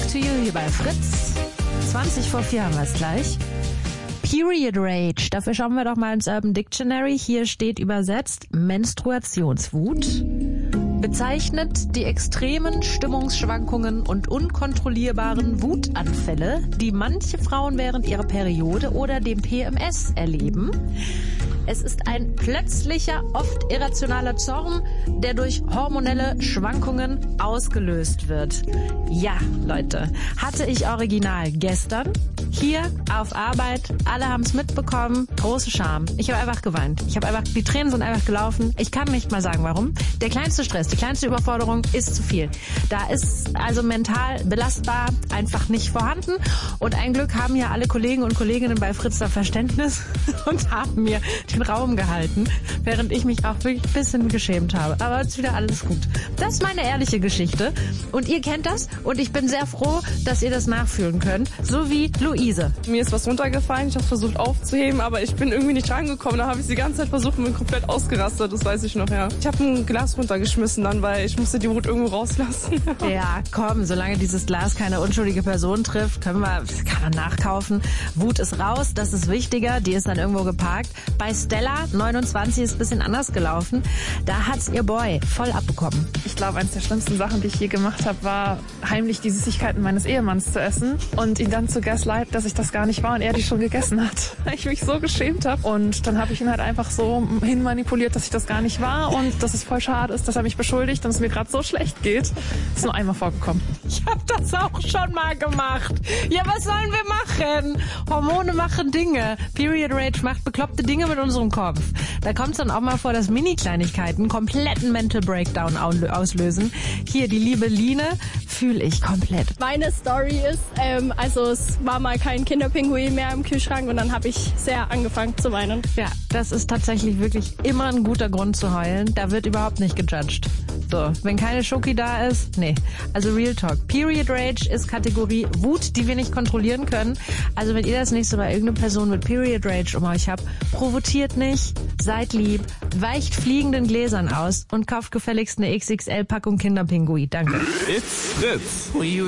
to you hier bei Fritz. 20:04 haben wir es gleich. Period Rage, dafür schauen wir doch mal ins Urban Dictionary. Hier steht übersetzt Menstruationswut. Bezeichnet die extremen Stimmungsschwankungen und unkontrollierbaren Wutanfälle, die manche Frauen während ihrer Periode oder dem PMS erleben. Es ist ein plötzlicher, oft irrationaler Zorn, der durch hormonelle Schwankungen ausgelöst wird. Ja, Leute, hatte ich original gestern hier auf Arbeit. Alle haben es mitbekommen. Große Scham. Ich habe einfach geweint. Die Tränen sind einfach gelaufen. Ich kann nicht mal sagen, warum. Der kleinste Stress, die kleinste Überforderung ist zu viel. Da ist also mental belastbar einfach nicht vorhanden. Und ein Glück haben ja alle Kollegen und Kolleginnen bei Fritz da Verständnis und haben mir den Raum gehalten, während ich mich auch wirklich ein bisschen geschämt habe. Aber jetzt ist wieder alles gut. Das ist meine ehrliche Geschichte. Und ihr kennt das. Und ich bin sehr froh, dass ihr das nachfühlen könnt. So wie Luise. Mir ist was runtergefallen, ich habe versucht aufzuheben, aber ich bin irgendwie nicht rangekommen. Da habe ich die ganze Zeit versucht und bin komplett ausgerastet, das weiß ich noch, ja. Ich habe ein Glas runtergeschmissen dann, weil ich musste die Wut irgendwo rauslassen. Ja, komm, solange dieses Glas keine unschuldige Person trifft, kann man nachkaufen. Wut ist raus, das ist wichtiger, die ist dann irgendwo geparkt. Bei Stella, 29, ist ein bisschen anders gelaufen. Da hat's ihr Boy voll abbekommen. Ich glaube, eines der schlimmsten Sachen, die ich je gemacht habe, war heimlich die Süßigkeiten meines Ehemanns zu essen und ihn dann zu gaslighten, dass ich das gar nicht war und er die schon gegessen hat. Weil ich mich so geschämt habe. Und dann habe ich ihn halt einfach so hinmanipuliert, dass ich das gar nicht war und dass es voll schade ist, dass er mich beschuldigt und es mir gerade so schlecht geht. Das ist nur einmal vorgekommen. Ich habe das auch schon mal gemacht. Ja, was sollen wir machen? Hormone machen Dinge. Period Rage macht bekloppte Dinge mit unserem Kopf. Da kommt es dann auch mal vor, dass Mini-Kleinigkeiten kompletten Mental Breakdown auslösen. Hier, die liebe Line, fühle ich komplett. Meine Story ist, es war mal kein Kinderpinguin mehr im Kühlschrank und dann habe ich sehr angefangen zu weinen. Ja, das ist tatsächlich wirklich immer ein guter Grund zu heulen. Da wird überhaupt nicht gejudged. So, wenn keine Schoki da ist, nee. Also Real Talk. Period Rage ist Kategorie Wut, die wir nicht kontrollieren können. Also wenn ihr das nächste Mal irgendeine Person mit Period Rage um euch habt, provoziert nicht, seid lieb, weicht fliegenden Gläsern aus und kauft gefälligst eine XXL-Packung Kinderpinguin. Danke. It's Fritz.